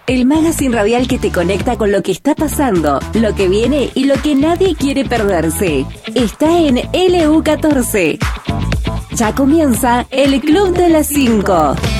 el magazine radial que te conecta con lo que está pasando, lo que viene y lo que nadie quiere perderse. Está en LU14. Ya comienza el Club de las 5.